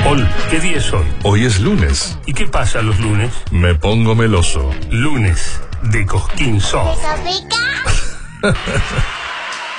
Paul, ¿qué día es hoy? Hoy es lunes. ¿Y qué pasa los lunes? Me pongo meloso. Lunes de Cosquín Soft. ¿Eso pica?